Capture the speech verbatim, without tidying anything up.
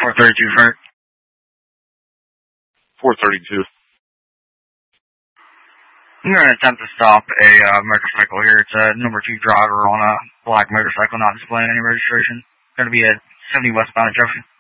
four thirty-two, Frank. four thirty-two. I'm going to attempt to stop a uh, motorcycle here. It's a number two driver on a black motorcycle not displaying any registration. Going to be at seventy westbound at Jefferson.